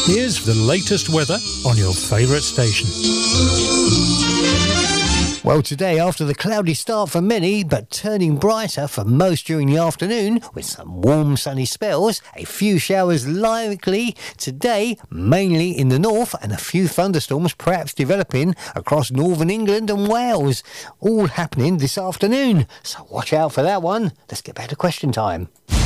Here's the latest weather on your favourite station. Well, today, after the cloudy start for many, but turning brighter for most during the afternoon, with some warm sunny spells, a few showers likely today, mainly in the north, and a few thunderstorms perhaps developing across northern England and Wales, all happening this afternoon. So watch out for that one. Let's get back to question time.